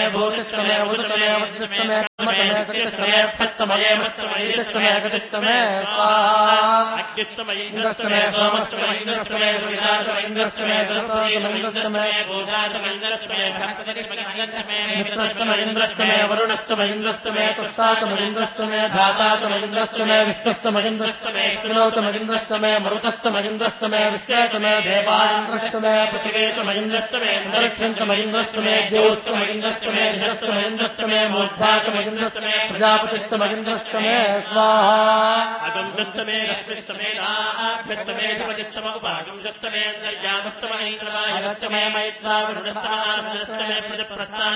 भूतिस्तमे उदुतमे वदुस्तमे कर्मतमे सतिस्तमे क्षस्तमये मस्तमयितस्तमे अगतिस्तमे स्वाहा इंद्रस्तमे सोमस्तमे इंद्रस्तमे सुविदातमे इंद्रस्तमे सरस्वतीतमे इंद्रस्तमे भूजातमे इंद्रस्तमे मित्रस्तमे इंद्रस्तमे वरुणस्तमे इंद्रस्तमे तुष्टातमे इंद्रस्तमे धातातमे इंद्रस्तमे विष्णुस्तमे इंद्रस्तमे विष्णुतमे इंद्रस्तमे मरुतस्तमे इंद्रस्तमे विश्वेतमे देवान्द्रस्तमे पृथिवीतमे इंद्रस्तमे अंतरिक्षन्तमे इंद्रस्तमे द्योस्तमे इंद्रस्तमे जलस्तमे इंद्रस्तमे मोद्धातमे इंद्रस्तमे प्रजापतिस्तमे इंद्रस्तमे स्वाहा अगंसस्तमे रक्षस्तमे नाभ्यस्तमे तपतिस्तम उपागंसस्तमे अंतर्यामस्तमे इंद्रवायुस्तमे मैत्वा वरुणस्तमे प्रजप्रस्था